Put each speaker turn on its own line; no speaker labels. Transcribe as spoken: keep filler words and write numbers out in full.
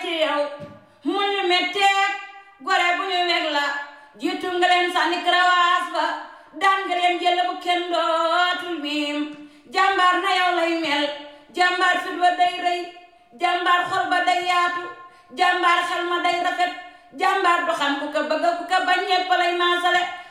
ci yow mu ñu metteeg gore bu ñu weg la jiitu nga leen sànni karawaas ba daan nga leen jël bu kenn dootul miim jàmbaar na yow lay mel jàmbaar fit ba day rëy jàmbaar xol ba day yaatu jàmbaar xel ma day rafet jàmbaar du xam ku ko bëgg ku ko bañ ñépp lay maasale